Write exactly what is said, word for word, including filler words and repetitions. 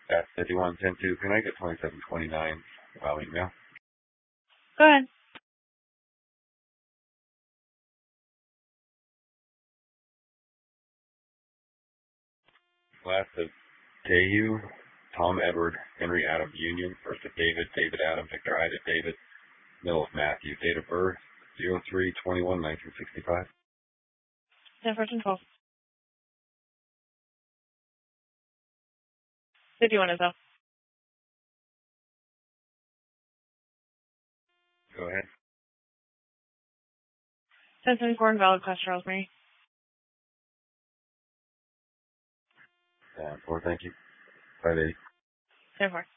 At fifty-one ten two, can I get twenty-seven twenty-nine following mail? Go ahead. Last of Dayu, Tom Edward, Henry Adam Union. First of David, David Adam, Victor Ida David. Middle of Matthew. Date of birth, zero three twenty-one nineteen sixty-five. ten fourteen twelve. fifty-one is up. Go ahead. ten seventy-four invalid class Charles Murray. ten four, thank you. five eighty. ten four.